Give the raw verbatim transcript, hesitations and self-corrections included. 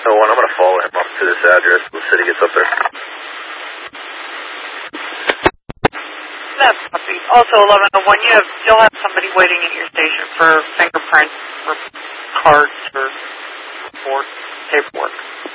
Oh, one, I'm going to follow him up to this address when the city gets up there. That's copy. Also, eleven oh one, you have, still have somebody waiting at your station for fingerprint or cards or report paperwork.